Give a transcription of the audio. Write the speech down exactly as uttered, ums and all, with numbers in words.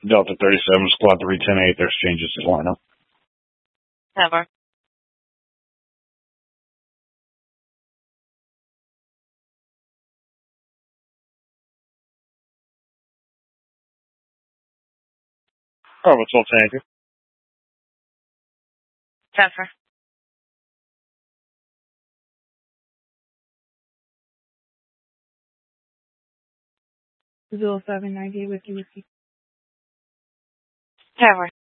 Delta thirty-seven, Squad three ten eight, there's changes to lineup. Never. Oh, what's all tanker? Transfer. Zero seven ninety Whiskey Whiskey. Tower.